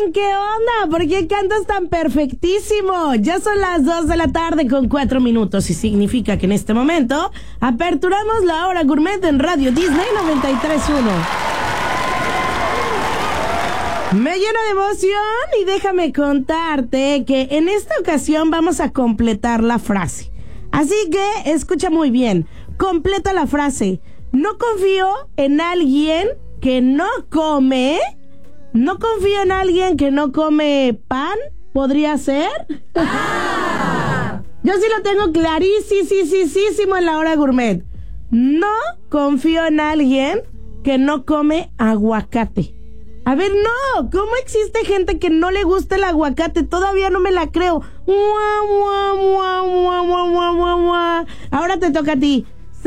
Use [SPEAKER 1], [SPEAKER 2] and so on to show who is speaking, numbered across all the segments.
[SPEAKER 1] ¿qué onda? ¿Por qué cantas tan perfectísimo? Ya son las 2 de la tarde con 4 minutos y significa que en este momento aperturamos la hora gourmet en Radio Disney 93.1. Me llena de emoción y déjame contarte que en esta ocasión vamos a completar la frase. Así que escucha muy bien, completa la frase. No confío en alguien que no come. No confío en alguien que no come pan. ¿Podría ser? Yo sí lo tengo clarísimo en la hora gourmet. No confío en alguien que no come aguacate. A ver, no, ¿cómo existe gente que no le gusta el aguacate? Todavía no me la creo. Ahora te toca a ti.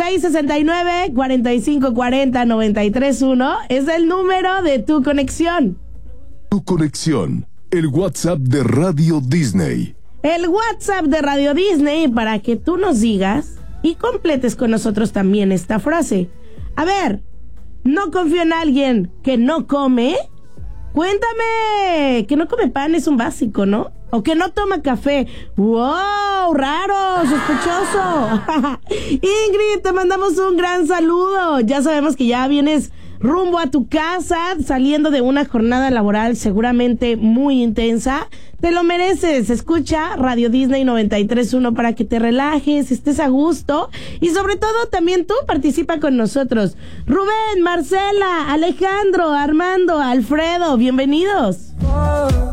[SPEAKER 1] 669-4540-931 es el número de tu conexión.
[SPEAKER 2] Tu conexión, el WhatsApp de Radio Disney.
[SPEAKER 1] El WhatsApp de Radio Disney para que tú nos digas y completes con nosotros también esta frase. A ver, no confío en alguien que no come. Cuéntame, que no come pan es un básico, ¿no? O que no toma café. ¡Wow! ¡Raro! ¡Sospechoso! Ingrid, te mandamos un gran saludo. Ya sabemos que ya vienes rumbo a tu casa, saliendo de una jornada laboral seguramente muy intensa. Te lo mereces. Escucha Radio Disney 93.1 para que te relajes, estés a gusto y sobre todo también tú participa con nosotros. Rubén, Marcela, Alejandro, Armando, Alfredo, bienvenidos.